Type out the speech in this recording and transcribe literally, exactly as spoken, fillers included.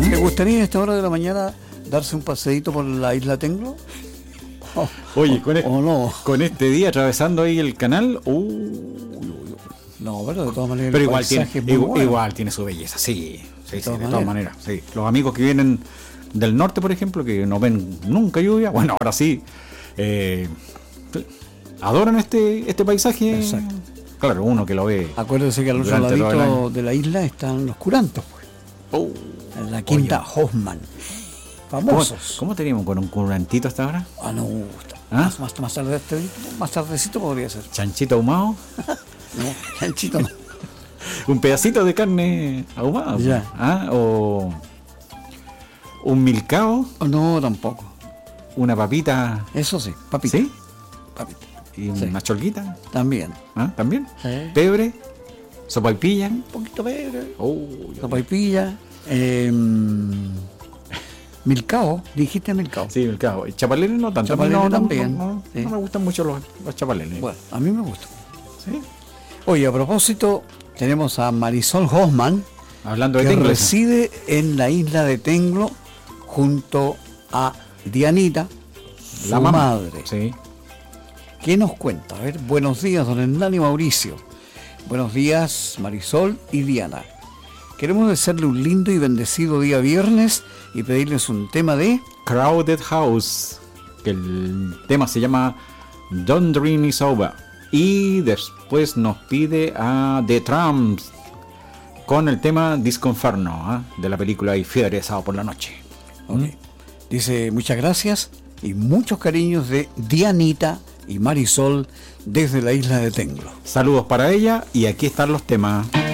¿Le gustaría a esta hora de la mañana darse un paseíto por la isla Tenglo? Oh, Oye, con, o, el, o no. con este día atravesando ahí el canal, uh, no, pero de todas maneras pero el igual tiene, paisaje es muy igual, bueno. igual tiene su belleza, sí, sí, de, sí, todas, de maneras. todas maneras, sí. Los amigos que vienen del norte, por ejemplo, que no ven nunca lluvia, bueno, ahora sí, eh, adoran este este paisaje. Exacto. Claro, uno que lo ve. Acuérdese que al otro ladito de la isla están los curantos, pues. Oh, en la quinta Hoffman. Famosos. ¿Cómo, ¿Cómo teníamos con un curantito hasta ahora? Ah, no gusta. ¿Ah? Más, más, más, tarde, más tardecito podría ser. ¿Chanchito ahumado? No, chanchito no. Un pedacito de carne ahumada. Ya. ¿Ah? O un milcao. No, tampoco. Una papita. Eso sí, papita. ¿Sí? Papita. ¿Y sí. Una cholguita? También. ¿Ah? ¿También? Sí. ¿Pebre? ¿Sopaipilla? Un poquito pebre. Oh, sopaipilla. Eh, milcao. Dijiste milcao. Sí, milcao. Chapaleles no tanto. Chapaleles no, también. No, no, sí. no me gustan mucho los, los chapaleles. Bueno, a mí me gustan. ¿Sí? Oye, a propósito, tenemos a Marisol Hoffman. Hablando de que Tenglo. reside en la isla de Tenglo junto a Dianita, su la mamá. madre. Sí. ¿Qué nos cuenta? A ver, buenos días, don Hernán y Mauricio. Buenos días, Marisol y Diana. Queremos desearle un lindo y bendecido día viernes y pedirles un tema de Crowded House, que el tema se llama Don't Dream Is Over. Y después nos pide a The Tramps con el tema Disconferno, ¿eh? de la película Y Fiebre de Sábado por la Noche. Okay. Dice muchas gracias y muchos cariños de Dianita y Marisol desde la isla de Tenglo. Saludos para ella y aquí están los temas.